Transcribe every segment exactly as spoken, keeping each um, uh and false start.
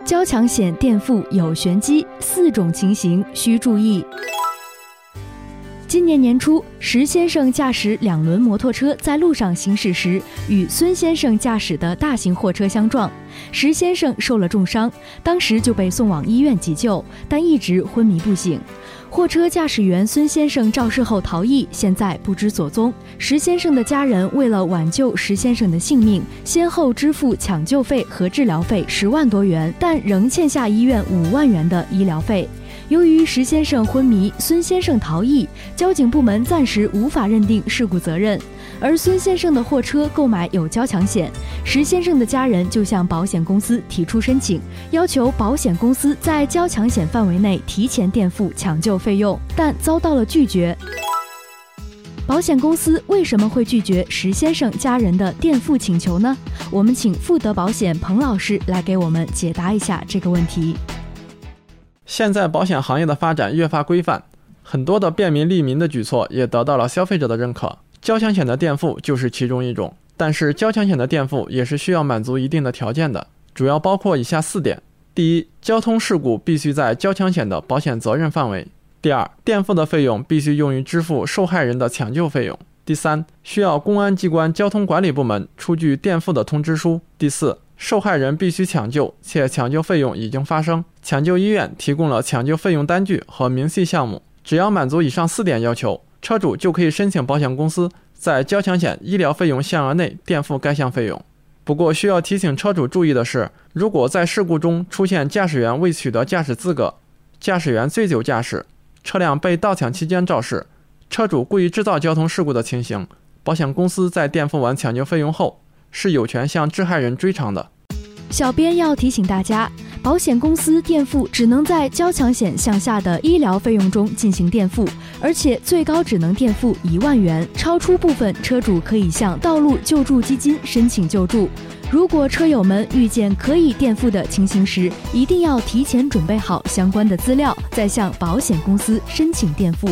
交强险垫付有玄机，四种情形需注意。今年年初，石先生驾驶两轮摩托车在路上行驶时，与孙先生驾驶的大型货车相撞，石先生受了重伤，当时就被送往医院急救，但一直昏迷不醒。货车驾驶员孙先生肇事后逃逸，现在不知所踪。石先生的家人为了挽救石先生的性命，先后支付抢救费和治疗费十万多元，但仍欠下医院五万元的医疗费。由于石先生昏迷，孙先生逃逸，交警部门暂时无法认定事故责任。而孙先生的货车购买有交强险，石先生的家人就向保险公司提出申请，要求保险公司在交强险范围内提前垫付抢救费用，但遭到了拒绝。保险公司为什么会拒绝石先生家人的垫付请求呢？我们请富德保险彭老师来给我们解答一下这个问题。 现在保险行业的发展越发规范，很多的便民利民的举措也得到了消费者的认可，交强险的垫付就是其中一种。但是交强险的垫付也是需要满足一定的条件的，主要包括以下四点。第一，交通事故必须在交强险的保险责任范围。第二，垫付的费用必须用于支付受害人的抢救费用。第三，需要公安机关交通管理部门出具垫付的通知书。第四，受害人必须抢救，且抢救费用已经发生，抢救医院提供了抢救费用单据和明细项目。只要满足以上四点要求，车主就可以申请保险公司在交强险医疗费用限额内垫付该项费用。不过需要提醒车主注意的是，如果在事故中出现驾驶员未取得驾驶资格、驾驶员醉酒驾驶、车辆被盗抢期间肇事、车主故意制造交通事故的情形，保险公司在垫付完抢救费用后，是有权向致害人追偿的。 小编要提醒大家，保险公司垫付只能在交强险项下的医疗费用中进行垫付，而且最高只能垫付一万元，超出部分车主可以向道路救助基金申请救助。如果车友们遇见可以垫付的情形时，一定要提前准备好相关的资料，再向保险公司申请垫付。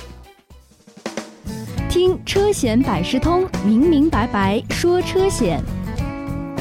听车险百事通，明明白白说车险。